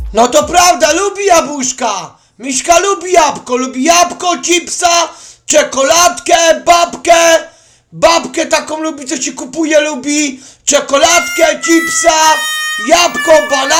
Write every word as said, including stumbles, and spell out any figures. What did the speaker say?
No to prawda, lubi jabłuszka. Miśka lubi jabłko, lubi jabłko, chipsa, czekoladkę, babkę. Babkę taką lubi, co ci kupuje, lubi czekoladkę, chipsa, jabłko, banana.